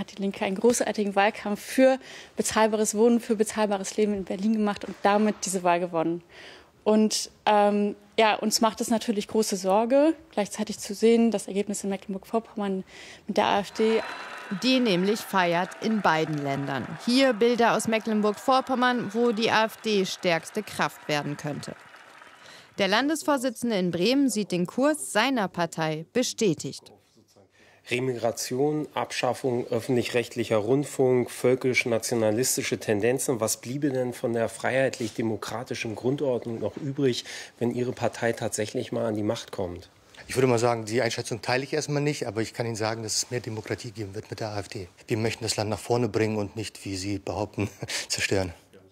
hat die Linke einen großartigen Wahlkampf für bezahlbares Wohnen, für bezahlbares Leben in Berlin gemacht und damit diese Wahl gewonnen. Und uns macht es natürlich große Sorge, gleichzeitig zu sehen, das Ergebnis in Mecklenburg-Vorpommern mit der AfD. Die nämlich feiert in beiden Ländern. Hier Bilder aus Mecklenburg-Vorpommern, wo die AfD stärkste Kraft werden könnte. Der Landesvorsitzende in Bremen sieht den Kurs seiner Partei bestätigt. Remigration, Abschaffung öffentlich-rechtlicher Rundfunk, völkisch-nationalistische Tendenzen. Was bliebe denn von der freiheitlich-demokratischen Grundordnung noch übrig, wenn Ihre Partei tatsächlich mal an die Macht kommt? Ich würde mal sagen, die Einschätzung teile ich erstmal nicht, aber ich kann Ihnen sagen, dass es mehr Demokratie geben wird mit der AfD. Wir möchten das Land nach vorne bringen und nicht, wie Sie behaupten, zerstören.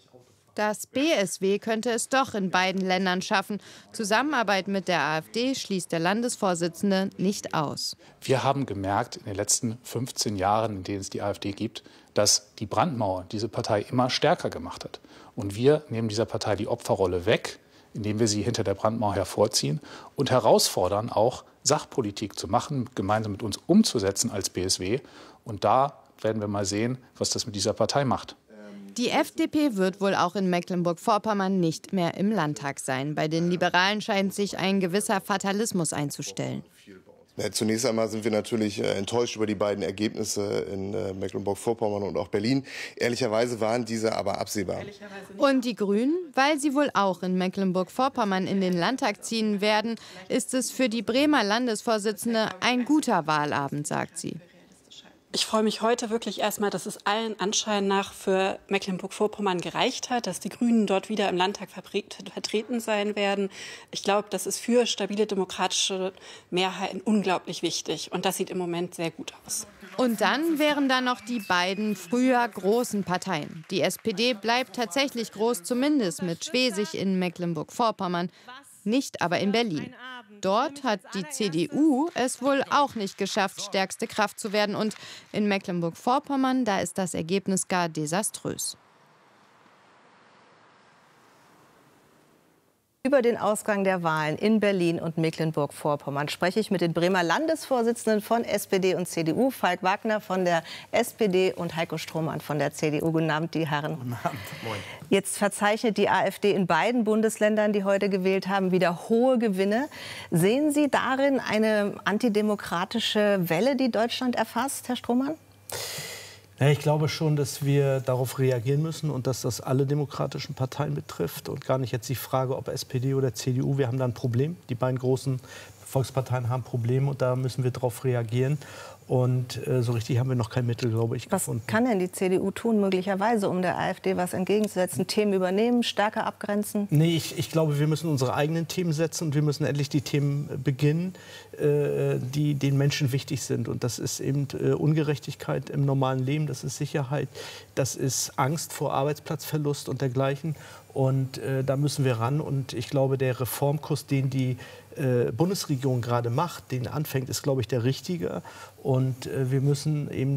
Das BSW könnte es doch in beiden Ländern schaffen. Zusammenarbeit mit der AfD schließt der Landesvorsitzende nicht aus. Wir haben gemerkt in den letzten 15 Jahren, in denen es die AfD gibt, dass die Brandmauer diese Partei immer stärker gemacht hat. Und wir nehmen dieser Partei die Opferrolle weg, indem wir sie hinter der Brandmauer hervorziehen und herausfordern, auch Sachpolitik zu machen, gemeinsam mit uns umzusetzen als BSW. Und da werden wir mal sehen, was das mit dieser Partei macht. Die FDP wird wohl auch in Mecklenburg-Vorpommern nicht mehr im Landtag sein. Bei den Liberalen scheint sich ein gewisser Fatalismus einzustellen. Ja, zunächst einmal sind wir natürlich enttäuscht über die beiden Ergebnisse in Mecklenburg-Vorpommern und auch Berlin. Ehrlicherweise waren diese aber absehbar. Und die Grünen? Weil sie wohl auch in Mecklenburg-Vorpommern in den Landtag ziehen werden, ist es für die Bremer Landesvorsitzende ein guter Wahlabend, sagt sie. Ich freue mich heute wirklich erstmal, dass es allen Anschein nach für Mecklenburg-Vorpommern gereicht hat, dass die Grünen dort wieder im Landtag vertreten sein werden. Ich glaube, das ist für stabile demokratische Mehrheiten unglaublich wichtig. Und das sieht im Moment sehr gut aus. Und dann wären da noch die beiden früher großen Parteien. Die SPD bleibt tatsächlich groß, zumindest mit Schwesig in Mecklenburg-Vorpommern, nicht aber in Berlin. Dort hat die CDU es wohl auch nicht geschafft, stärkste Kraft zu werden. Und in Mecklenburg-Vorpommern, da ist das Ergebnis gar desaströs. Über den Ausgang der Wahlen in Berlin und Mecklenburg-Vorpommern spreche ich mit den Bremer Landesvorsitzenden von SPD und CDU, Falk Wagner von der SPD und Heiko Strohmann von der CDU. Guten Abend, die Herren. Guten Abend. Moin. Jetzt verzeichnet die AfD in beiden Bundesländern, die heute gewählt haben, wieder hohe Gewinne. Sehen Sie darin eine antidemokratische Welle, die Deutschland erfasst, Herr Strohmann? Ja, ich glaube schon, dass wir darauf reagieren müssen und dass das alle demokratischen Parteien betrifft und gar nicht jetzt die Frage, ob SPD oder CDU. Wir haben da ein Problem. Die beiden großen Volksparteien haben Probleme und da müssen wir darauf reagieren. Und so richtig haben wir noch kein Mittel, glaube ich, gefunden. Was kann denn die CDU tun, möglicherweise, um der AfD was entgegenzusetzen? Themen übernehmen, stärker abgrenzen? Nee, ich glaube, wir müssen unsere eigenen Themen setzen und wir müssen endlich die Themen beginnen, die den Menschen wichtig sind. Und das ist eben Ungerechtigkeit im normalen Leben, das ist Sicherheit, das ist Angst vor Arbeitsplatzverlust und dergleichen. Und da müssen wir ran. Und ich glaube, der Reformkurs, den die Bundesregierung gerade macht, den anfängt, ist, glaube ich, der richtige. Und wir müssen eben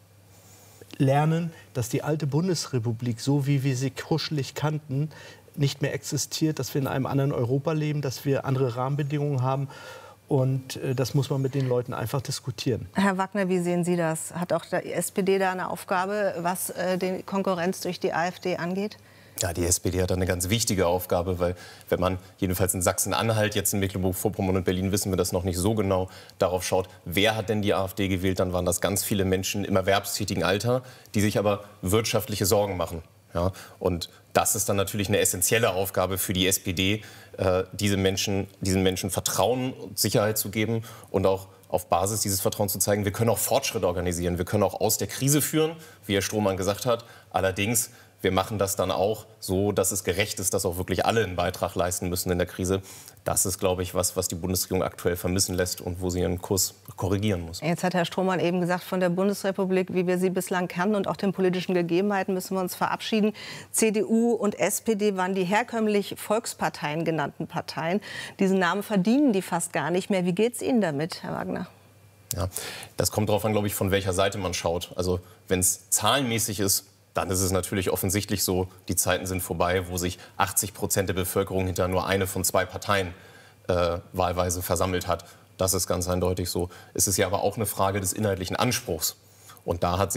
lernen, dass die alte Bundesrepublik, so wie wir sie kuschelig kannten, nicht mehr existiert, dass wir in einem anderen Europa leben, dass wir andere Rahmenbedingungen haben. Und das muss man mit den Leuten einfach diskutieren. Herr Wagner, wie sehen Sie das? Hat auch die SPD da eine Aufgabe, was die Konkurrenz durch die AfD angeht? Ja, die SPD hat eine ganz wichtige Aufgabe, weil wenn man jedenfalls in Sachsen-Anhalt, jetzt in Mecklenburg-Vorpommern und Berlin wissen wir das noch nicht so genau, darauf schaut, wer hat denn die AfD gewählt, dann waren das ganz viele Menschen im erwerbstätigen Alter, die sich aber wirtschaftliche Sorgen machen. Ja, und das ist dann natürlich eine essentielle Aufgabe für die SPD, diesen Menschen Vertrauen und Sicherheit zu geben und auch auf Basis dieses Vertrauens zu zeigen, wir können auch Fortschritt organisieren, wir können auch aus der Krise führen, wie Herr Strohmann gesagt hat. Allerdings, wir machen das dann auch so, dass es gerecht ist, dass auch wirklich alle einen Beitrag leisten müssen in der Krise. Das ist, glaube ich, was die Bundesregierung aktuell vermissen lässt und wo sie ihren Kurs korrigieren muss. Jetzt hat Herr Strohmann eben gesagt, von der Bundesrepublik, wie wir sie bislang kennen und auch den politischen Gegebenheiten, müssen wir uns verabschieden. CDU und SPD waren die herkömmlich Volksparteien genannten Parteien. Diesen Namen verdienen die fast gar nicht mehr. Wie geht es Ihnen damit, Herr Wagner? Ja, das kommt darauf an, glaube ich, von welcher Seite man schaut. Also wenn es zahlenmäßig ist, dann ist es natürlich offensichtlich so, die Zeiten sind vorbei, wo sich 80% der Bevölkerung hinter nur eine von zwei Parteien wahlweise versammelt hat. Das ist ganz eindeutig so. Es ist ja aber auch eine Frage des inhaltlichen Anspruchs. Und da hat sich